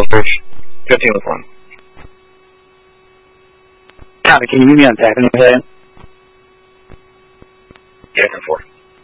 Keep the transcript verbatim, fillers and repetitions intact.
Bridge. fifteen with one. Copy, can you meet me on Tappan Hill? Yeah, ten four.